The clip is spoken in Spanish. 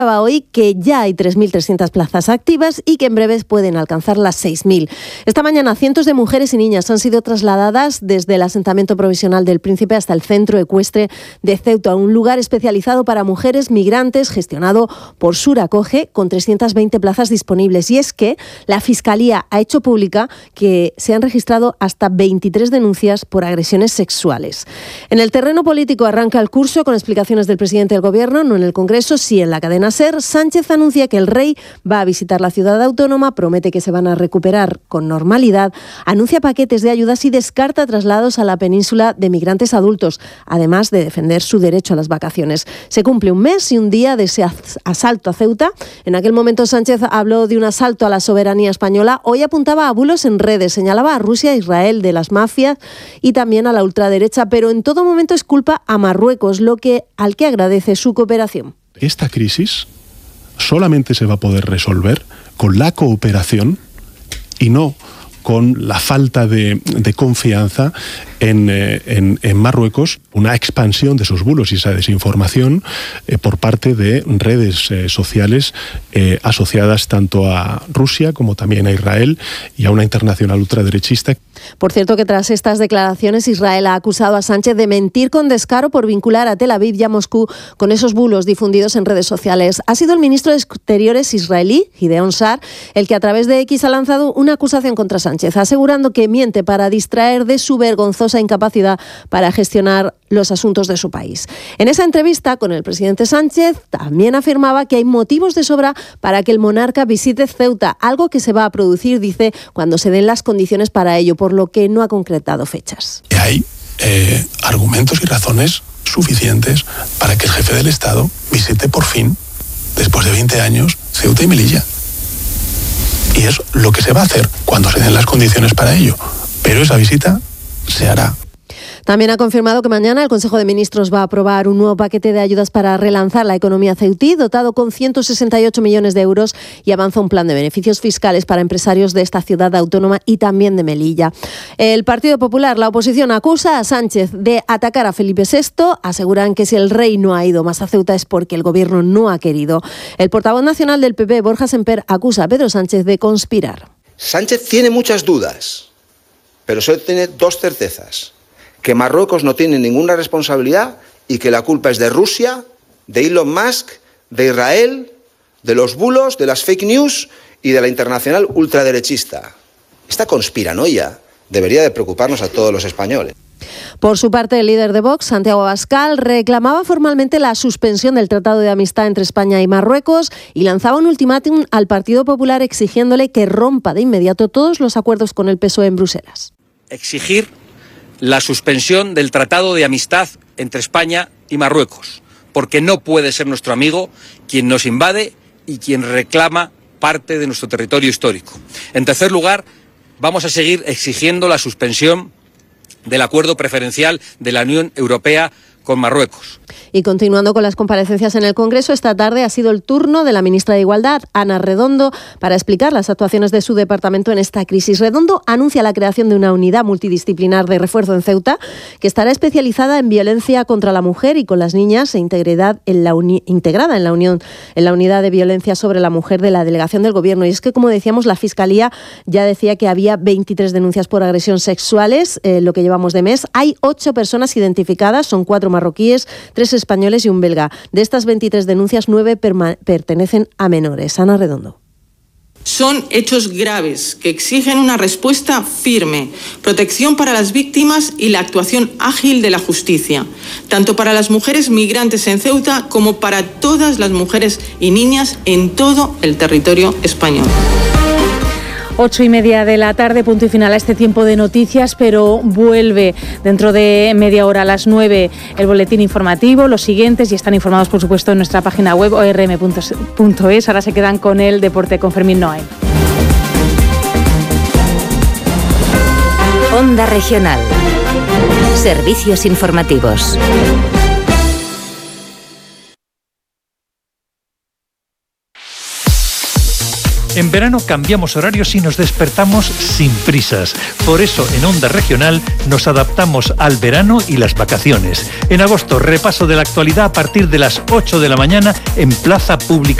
hoy que ya hay 3.300 plazas activas y que en breves pueden alcanzar las 6.000. Esta mañana cientos de mujeres y niñas han sido trasladadas desde el asentamiento provisional del Príncipe hasta el centro ecuestre de Ceuta, un lugar especializado para mujeres migrantes gestionado por Suracoge con 320 plazas disponibles. Y es que la Fiscalía ha hecho pública que se han registrado hasta 23 denuncias por agresiones sexuales. En el terreno político arranca el curso con explicaciones del presidente del Gobierno, no en el Congreso, sí en la cadena SER. Sánchez anuncia que el rey va a visitar la ciudad autónoma, promete que se van a recuperar con normalidad, anuncia paquetes de ayudas y descarta traslados a la península de migrantes adultos, además de defender su derecho a las vacaciones. Se cumple un mes y un día de ese asalto a Ceuta. En aquel momento Sánchez habló de un asalto a la soberanía española. Hoy apuntaba a bulos en redes, señalaba a Rusia e Israel de las mafias y también a la ultraderecha, pero en todo momento es culpa a Marruecos, al que agradece su cooperación. Esta crisis solamente se va a poder resolver con la cooperación y no con la falta de confianza en Marruecos, una expansión de esos bulos y esa desinformación por parte de redes sociales asociadas tanto a Rusia como también a Israel y a una internacional ultraderechista. Por cierto que tras estas declaraciones Israel ha acusado a Sánchez de mentir con descaro por vincular a Tel Aviv y a Moscú con esos bulos difundidos en redes sociales. Ha sido el ministro de Exteriores israelí, Gideon Sa'ar, el que a través de X ha lanzado una acusación contra Sánchez, asegurando que miente para distraer de su vergonzosa incapacidad para gestionar los asuntos de su país. En esa entrevista con el presidente Sánchez también afirmaba que hay motivos de sobra para que el monarca visite Ceuta, algo que se va a producir, dice, cuando se den las condiciones para ello, por lo que no ha concretado fechas. Hay argumentos y razones suficientes para que el jefe del Estado visite por fin, después de 20 años, Ceuta y Melilla. Y es lo que se va a hacer cuando se den las condiciones para ello. Pero esa visita se hará. También ha confirmado que mañana el Consejo de Ministros va a aprobar un nuevo paquete de ayudas para relanzar la economía ceutí, dotado con 168 millones de euros, y avanza un plan de beneficios fiscales para empresarios de esta ciudad autónoma y también de Melilla. El Partido Popular, la oposición, acusa a Sánchez de atacar a Felipe VI. Aseguran que si el rey no ha ido más a Ceuta es porque el gobierno no ha querido. El portavoz nacional del PP, Borja Semper, acusa a Pedro Sánchez de conspirar. Sánchez tiene muchas dudas, pero solo tiene dos certezas: que Marruecos no tiene ninguna responsabilidad y que la culpa es de Rusia, de Elon Musk, de Israel, de los bulos, de las fake news y de la internacional ultraderechista. Esta conspiranoia debería de preocuparnos a todos los españoles. Por su parte, el líder de Vox, Santiago Abascal, reclamaba formalmente la suspensión del Tratado de Amistad entre España y Marruecos y lanzaba un ultimátum al Partido Popular exigiéndole que rompa de inmediato todos los acuerdos con el PSOE en Bruselas. Exigir la suspensión del Tratado de Amistad entre España y Marruecos, porque no puede ser nuestro amigo quien nos invade y quien reclama parte de nuestro territorio histórico. En tercer lugar, vamos a seguir exigiendo la suspensión del acuerdo preferencial de la Unión Europea con Marruecos. Y continuando con las comparecencias en el Congreso, esta tarde ha sido el turno de la ministra de Igualdad, Ana Redondo, para explicar las actuaciones de su departamento en esta crisis. Redondo anuncia la creación de una unidad multidisciplinar de refuerzo en Ceuta, que estará especializada en violencia contra la mujer y con las niñas e integrada en la unidad de violencia sobre la mujer de la delegación del Gobierno. Y es que, como decíamos, la Fiscalía ya decía que había 23 denuncias por agresión sexuales, lo que llevamos de mes. Hay 8 personas identificadas, son 4 marroquíes, 3 españoles y un belga. De estas 23 denuncias, 9 pertenecen a menores. Ana Redondo. Son hechos graves que exigen una respuesta firme, protección para las víctimas y la actuación ágil de la justicia, tanto para las mujeres migrantes en Ceuta como para todas las mujeres y niñas en todo el territorio español. 8:30 de la tarde, punto y final a este tiempo de noticias, pero vuelve dentro de media hora a las 9 el boletín informativo, los siguientes, y están informados por supuesto en nuestra página web orm.es. Ahora se quedan con el deporte con Fermín Noain. Onda Regional. Servicios informativos. En verano cambiamos horarios y nos despertamos sin prisas. Por eso en Onda Regional nos adaptamos al verano y las vacaciones. En agosto, repaso de la actualidad a partir de las 8 de la mañana en Plaza Pública